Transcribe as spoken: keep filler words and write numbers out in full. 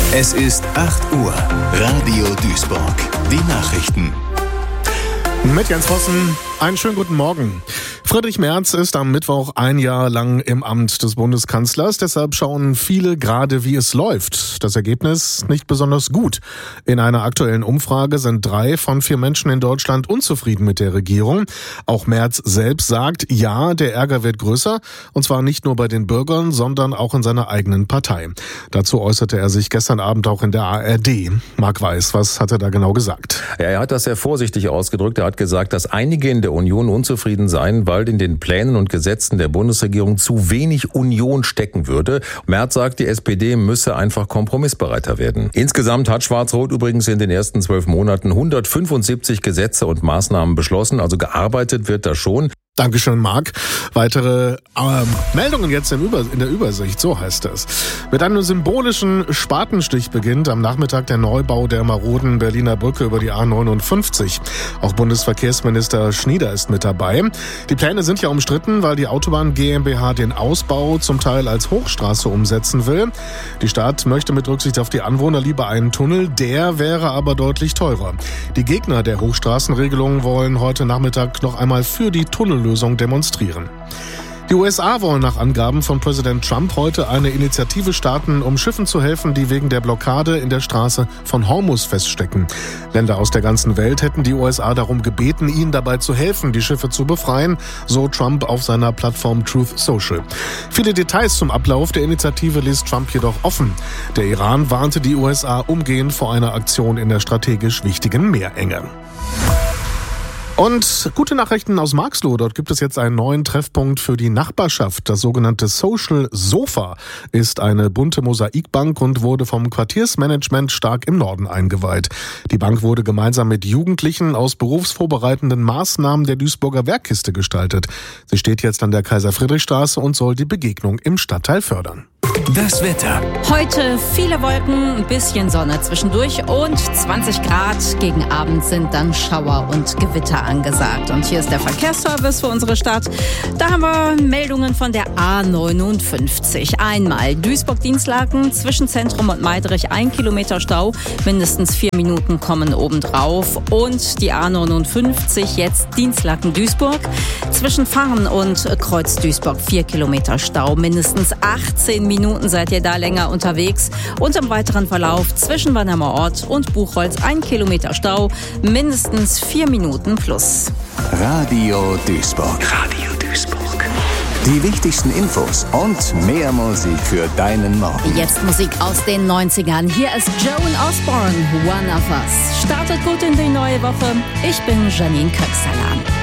Es ist acht Uhr. Radio Duisburg. Die Nachrichten. Mit Jens Vossen. Einen schönen guten Morgen. Friedrich Merz ist am Mittwoch ein Jahr lang im Amt des Bundeskanzlers. Deshalb schauen viele gerade, wie es läuft. Das Ergebnis nicht besonders gut. In einer aktuellen Umfrage sind drei von vier Menschen in Deutschland unzufrieden mit der Regierung. Auch Merz selbst sagt, ja, der Ärger wird größer. Und zwar nicht nur bei den Bürgern, sondern auch in seiner eigenen Partei. Dazu äußerte er sich gestern Abend auch in der A R D. Marc Weiß, was hat er da genau gesagt? Ja, er hat das sehr vorsichtig ausgedrückt. Er hat gesagt, dass einige in der Union unzufrieden seien, weil in den Plänen und Gesetzen der Bundesregierung zu wenig Union stecken würde. Merz sagt, die S P D müsse einfach kompromissbereiter werden. Insgesamt hat Schwarz-Rot übrigens in den ersten zwölf Monaten hundertfünfundsiebzig Gesetze und Maßnahmen beschlossen. Also gearbeitet wird da schon. Dankeschön, Marc. Weitere ähm, Meldungen jetzt in, Über- in der Übersicht, so heißt es. Mit einem symbolischen Spatenstich beginnt am Nachmittag der Neubau der maroden Berliner Brücke über die A neunundfünfzig. Auch Bundesverkehrsminister Schnieder ist mit dabei. Die Pläne sind ja umstritten, weil die Autobahn GmbH den Ausbau zum Teil als Hochstraße umsetzen will. Die Stadt möchte mit Rücksicht auf die Anwohner lieber einen Tunnel, der wäre aber deutlich teurer. Die Gegner der Hochstraßenregelung wollen heute Nachmittag noch einmal für die Tunnellösung demonstrieren. Die U S A wollen nach Angaben von Präsident Trump heute eine Initiative starten, um Schiffen zu helfen, die wegen der Blockade in der Straße von Hormuz feststecken. Länder aus der ganzen Welt hätten die U S A darum gebeten, ihnen dabei zu helfen, die Schiffe zu befreien, so Trump auf seiner Plattform Truth Social. Viele Details zum Ablauf der Initiative ließ Trump jedoch offen. Der Iran warnte die U S A umgehend vor einer Aktion in der strategisch wichtigen Meerenge. Und gute Nachrichten aus Marxloh. Dort gibt es jetzt einen neuen Treffpunkt für die Nachbarschaft. Das sogenannte Social Sofa ist eine bunte Mosaikbank und wurde vom Quartiersmanagement stark im Norden eingeweiht. Die Bank wurde gemeinsam mit Jugendlichen aus berufsvorbereitenden Maßnahmen der Duisburger Werkkiste gestaltet. Sie steht jetzt an der Kaiser-Friedrich-Straße und soll die Begegnung im Stadtteil fördern. Das Wetter. Heute viele Wolken, ein bisschen Sonne zwischendurch und zwanzig Grad. Gegen Abend sind dann Schauer und Gewitter angesagt. Und hier ist der Verkehrsservice für unsere Stadt. Da haben wir Meldungen von der A neunundfünfzig. Einmal Duisburg-Dienstlaken zwischen Zentrum und Meidrich, ein Kilometer Stau. Mindestens vier Minuten kommen obendrauf. Und die A neunundfünfzig jetzt Dienstlaken-Duisburg. Zwischen Fahren und Kreuz Duisburg, vier Kilometer Stau. Mindestens achtzehn Minuten seid ihr da länger unterwegs. Und im weiteren Verlauf zwischen Wannheimer Ort und Buchholz ein Kilometer Stau, mindestens vier Minuten plus. Radio Duisburg. Radio Duisburg. Die wichtigsten Infos und mehr Musik für deinen Morgen. Jetzt Musik aus den neunzigern. Hier ist Joan Osborne, One of Us. Startet gut in die neue Woche. Ich bin Janine Köxalan.